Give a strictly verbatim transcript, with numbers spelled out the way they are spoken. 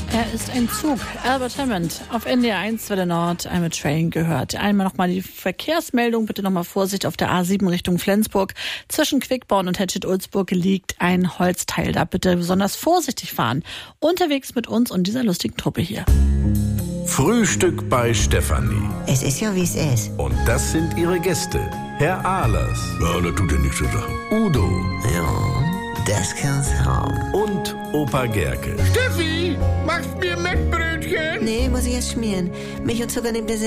Er ist ein Zug. Albert Hammond auf N D R eins Welle Nord, I'm a Train gehört. Einmal nochmal die Verkehrsmeldung. Bitte nochmal Vorsicht auf der A sieben Richtung Flensburg. Zwischen Quickborn und Hetschit-Ulzburg liegt ein Holzteil. Da bitte besonders vorsichtig fahren. Unterwegs mit uns und dieser lustigen Truppe hier. Frühstück bei Stefanie. Es ist ja, wie es ist. Und das sind ihre Gäste. Herr Ahlers. Ja, das tut ja nichts zur Sache. Udo. Ja, das kann's haben. Und Opa Gerke. Steffi, machst mir Mettbrötchen? Nee, muss ich erst schmieren. Milch und Zucker nehmt ihr